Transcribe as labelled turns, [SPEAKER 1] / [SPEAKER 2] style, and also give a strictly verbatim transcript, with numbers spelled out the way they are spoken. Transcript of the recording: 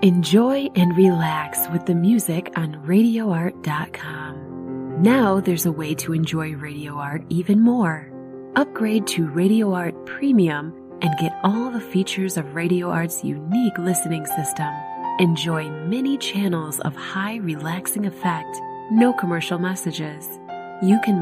[SPEAKER 1] Enjoy and relax with the music on radio art dot com. Now there's a way to enjoy Radio Art even more. Upgrade to Radio Art Premium and get all the features of Radio Art's unique listening system. Enjoy many channels of high relaxing effect, no commercial messages. You can